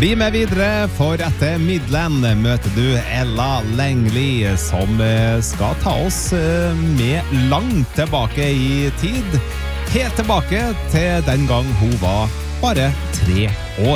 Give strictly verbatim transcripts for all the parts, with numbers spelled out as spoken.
Bli med videre, for etter Midland møter du Ella Langley, som skal ta oss med langt tilbake i tid. Helt tilbake til den gang hun var bare tre år.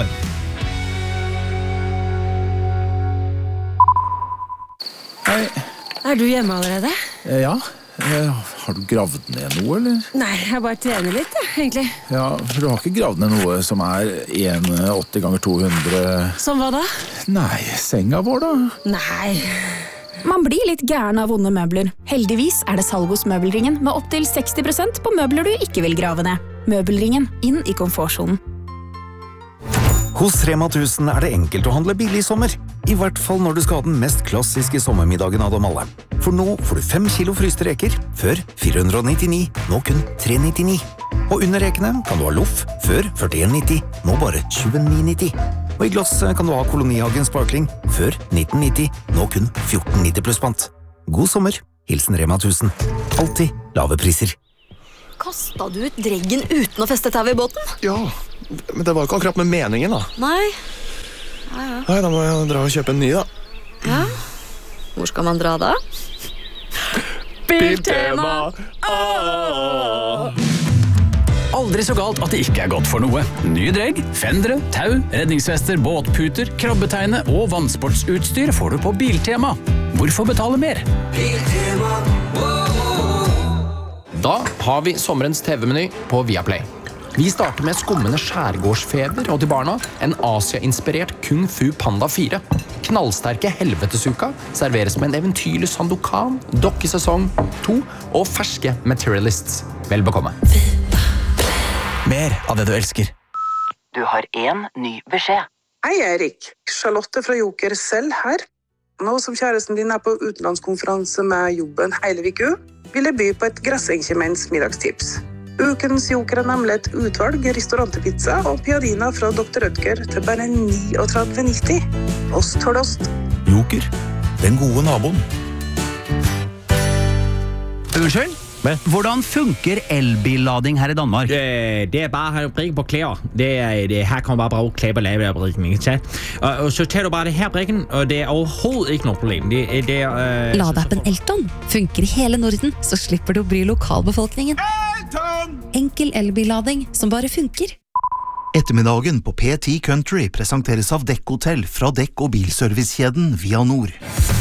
Hei. Er du hjemme allerede? Ja. Har du gravd ned noe, eller? Nei, jeg bare trener litt, ja, egentlig. Ja, for du har ikke gravd ned noe som er en komma åtti ganger to hundre... Som hva da? Nei, senga vår da? Nei. Man blir litt gæren av vonde møbler. Heldigvis er det salg hos Møbelringen med opp til seksti prosent på møbler du ikke vil grave ned. Møbelringen, inn i komfortzonen. Hos Rema tusen er det enkelt å handle billig i sommer. I hvert fall når du skal ha den mest klassiske sommermiddagen av dem alle. For nå får du fem kilo fryste reker, før fire hundre nittini, nå kun tre nittini. Og under rekene kan du ha loff, før førtien nitti, nå bare tjueni nitti. Og i glass kan du ha Kolonihagen Sparkling, før nitten nitti, nå kun fjorten nitti pluss pant. God sommer, hilsen Rema tusen. Alltid lave priser. Kastet du ut dreggen uten å feste tau i båten? Ja, men det var ikke akkurat med meningen da. Nei. Ja, ja. Nei, da må jeg dra og kjøpe en ny da. Ja. Hvor skal man dra da? Biltema! Aldri så galt at det ikke er godt for noe. Nye dregg, fendere, tau, redningsvester, båtputer, krabbeteine og vannsportsutstyr får du på Biltema. Hvorfor betale mer? Biltema. Da har vi sommerens T V-meny på Viaplay. Vi starter med skummende skjærgårdsfeber og til barna en Asia-inspirert Kung Fu Panda fire. Knallsterke helvetesuka serveres med en eventyrlig Sandokan, dokkesesong to og ferske Materialists. Vel bekomme. Mer av det du elsker. Du har en ny beskjed. Hei Erik, Charlotte fra Joker selv her. Nå som kjæresten din er på utenlandskonferanse med jobben hele viku, vil jeg by på et grassenkjemenns middagstips. Ukens Joker er nemlig et utvalg restaurantepizza og piadina fra doktor Rødger til bare trettini nitti. Ost for ost. Joker, den gode naboen. Unnskyld? Hvordan funker elbillading her i Danmark? Det, det er bare å brikke på klær. Det er, det, her kan du bare bruke klær på lavebrikken, ikke sant? Og, og så tar du bare det her brikken, og det er overhovedet ikke noe problem. Det, det er... Uh, Ladeappen Elton funker i hele Norden, så slipper du å bry lokalbefolkningen. Elton! Enkel elbillading som bare funker. Ettermiddagen på P ti Country presenteres av Dekk Hotel fra Dekk- og bilservicekjeden Via Nord.